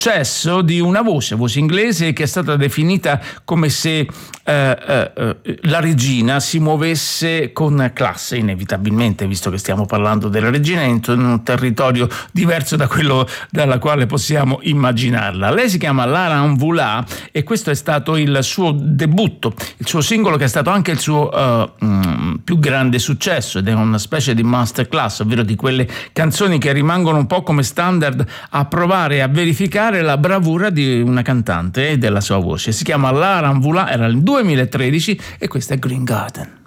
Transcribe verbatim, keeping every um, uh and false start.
successo di una voce, voce inglese, che è stata definita come se eh, eh, la regina si muovesse con classe, inevitabilmente, visto che stiamo parlando della regina in un territorio diverso da quello dalla quale possiamo immaginarla. Lei si chiama Lara Mvula e questo è stato il suo debutto, il suo singolo, che è stato anche il suo uh, mm, più grande successo, ed è una specie di masterclass, ovvero di quelle canzoni che rimangono un po' come standard a provare e a verificare la bravura di una cantante e della sua voce. Si chiama Lara Mvula, era il duemilatredici e questa è Green Garden.